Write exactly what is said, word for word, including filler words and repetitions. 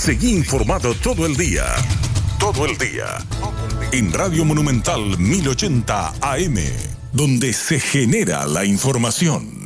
Seguí informado todo el día. Todo el día. En Radio Monumental mil ochenta A M, donde se genera la información.